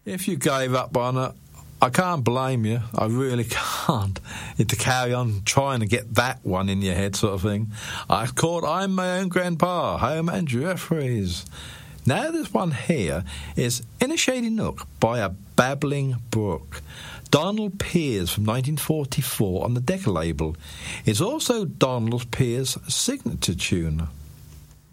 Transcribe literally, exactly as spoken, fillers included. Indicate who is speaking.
Speaker 1: If you gave up on it, I can't blame you. I really can't. To carry on trying to get that one in your head sort of thing. I called I'm My Own Grandpa, Herman Jeffries. Now this one here is In a Shady Nook by a Babbling Brook. Donald Pierce from nineteen forty-four on the Decca label. It's also Donald Pierce's signature tune.